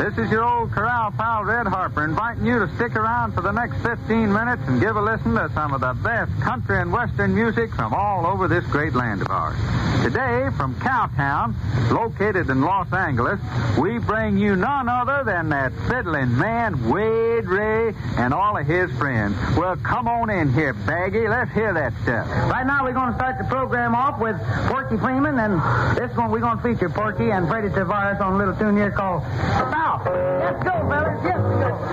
This is your old corral pal, Red Harper, inviting you to stick around for the next 15 minutes and give a listen to some of the best country and western music from all over this great land of ours. Today, from Cowtown, located in Los Angeles, we bring you none other than that fiddling man, Wade Ray, and all of his friends. Well, come on in here, Baggy. Let's hear that stuff. Right now, we're going to start the program off with Porky Freeman, and we're going to feature Porky and Freddie Tavares on a little tune here called About. Let's go, fellas. Yes, go.